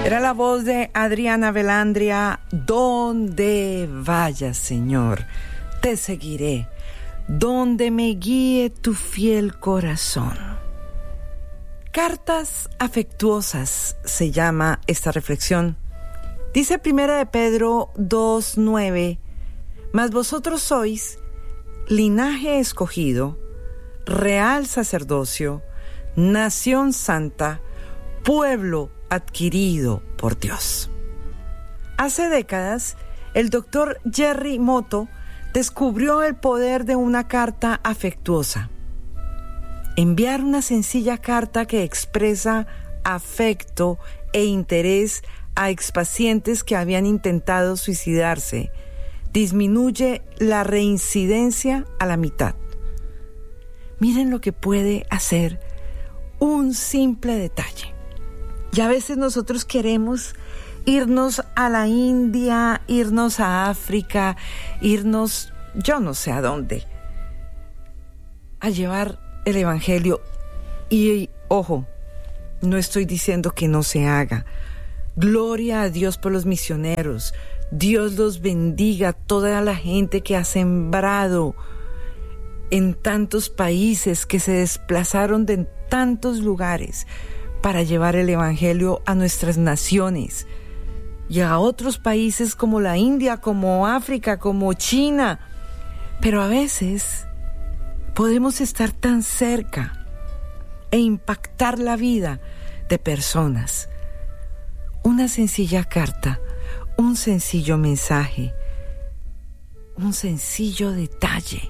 Era la voz de Adriana Velandria. Donde vayas, Señor, te seguiré, donde me guíe tu fiel corazón. Cartas afectuosas se llama esta reflexión. Dice Primera de Pedro 2:9: mas vosotros sois linaje escogido, real sacerdocio, nación santa, pueblo adquirido por Dios. Hace décadas, el doctor Jerry Motto descubrió el poder de una carta afectuosa. Enviar una sencilla carta que expresa afecto e interés a expacientes que habían intentado suicidarse disminuye la reincidencia a la mitad. Miren lo que puede hacer un simple detalle. Y a veces nosotros queremos irnos a la India, irnos a África, irnos yo no sé a dónde, a llevar el Evangelio. Y ojo, no estoy diciendo que no se haga. Gloria a Dios por los misioneros. Dios los bendiga a toda la gente que ha sembrado en tantos países, que se desplazaron de tantos lugares para llevar el Evangelio a nuestras naciones y a otros países como la India, como África, como China. Pero a veces podemos estar tan cerca e impactar la vida de personas. Una sencilla carta, un sencillo mensaje, un sencillo detalle.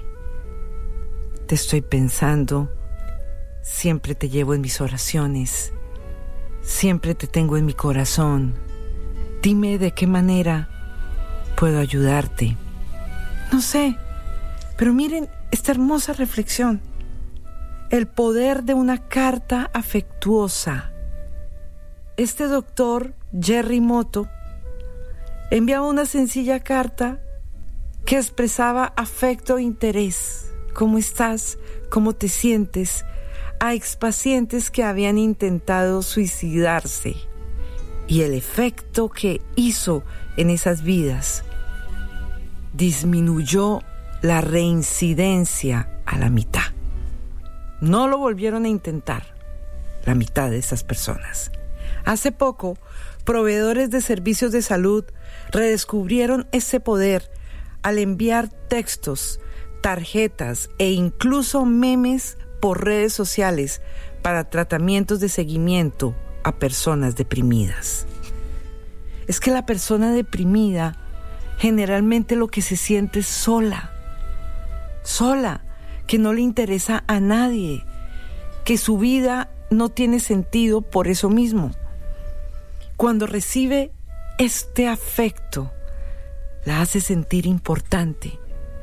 Te estoy pensando, siempre te llevo en mis oraciones, siempre te tengo en mi corazón. Dime de qué manera puedo ayudarte. No sé, pero miren esta hermosa reflexión. El poder de una carta afectuosa. Este doctor, Jerry Motto, enviaba una sencilla carta que expresaba afecto e interés. ¿Cómo estás? ¿Cómo te sientes? A expacientes que habían intentado suicidarse. Y el efecto que hizo en esas vidas disminuyó la reincidencia a la mitad. No lo volvieron a intentar, la mitad de esas personas. Hace poco, proveedores de servicios de salud redescubrieron ese poder al enviar textos, tarjetas e incluso memes por redes sociales para tratamientos de seguimiento a personas deprimidas. Es que la persona deprimida generalmente lo que se siente es sola, que no le interesa a nadie, que su vida no tiene sentido por eso mismo. Cuando recibe este afecto, la hace sentir importante.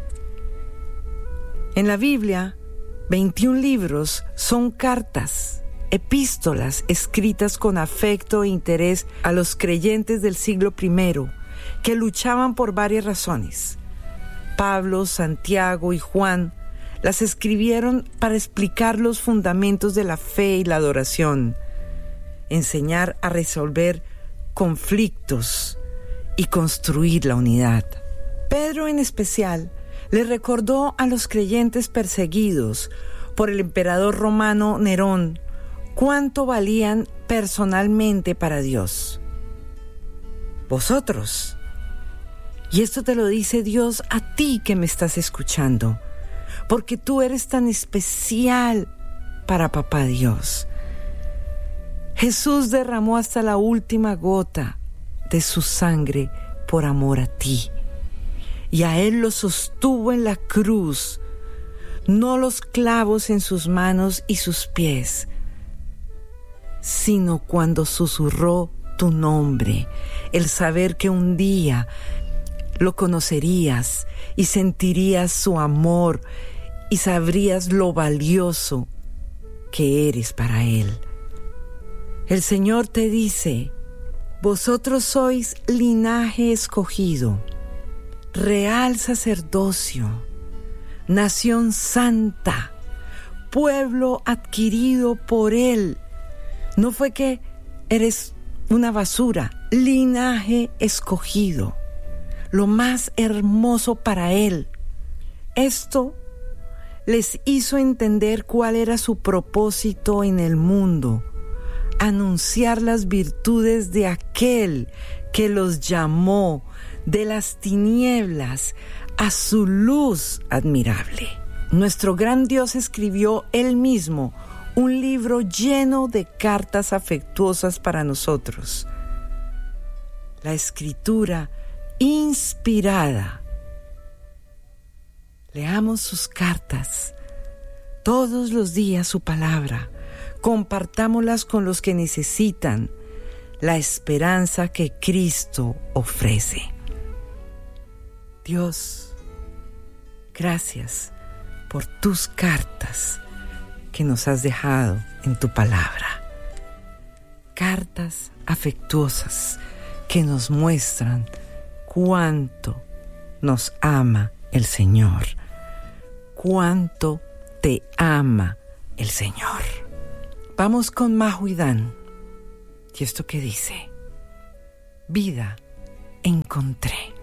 En la Biblia, 21 libros son cartas, epístolas escritas con afecto e interés a los creyentes del siglo I, que luchaban por varias razones. Pablo, Santiago y Juan las escribieron para explicar los fundamentos de la fe y la adoración, enseñar a resolver conflictos y construir la unidad. Pedro, en especial, le recordó a los creyentes perseguidos por el emperador romano Nerón cuánto valían personalmente para Dios. Vosotros. Y esto te lo dice Dios a ti que me estás escuchando, porque tú eres tan especial para Papá Dios. Jesús derramó hasta la última gota de su sangre por amor a ti. Y a Él lo sostuvo en la cruz, no los clavos en sus manos y sus pies, sino cuando susurró tu nombre, el saber que un día lo conocerías y sentirías su amor y sabrías lo valioso que eres para Él. El Señor te dice: vosotros sois linaje escogido, real sacerdocio, nación santa, pueblo adquirido por Él. No fue que eres una basura, linaje escogido, lo más hermoso para Él. Esto les hizo entender cuál era su propósito en el mundo: anunciar las virtudes de aquel que los llamó de las tinieblas a su luz admirable. Nuestro gran Dios escribió Él mismo un libro lleno de cartas afectuosas para nosotros. La Escritura inspirada. Leamos sus cartas, todos los días su palabra, compartámoslas con los que necesitan la esperanza que Cristo ofrece. Dios, gracias por tus cartas que nos has dejado en tu palabra. Cartas afectuosas que nos muestran cuánto nos ama el Señor, cuánto te ama el Señor. Vamos con Mahuidán. ¿Y esto qué dice? Vida encontré.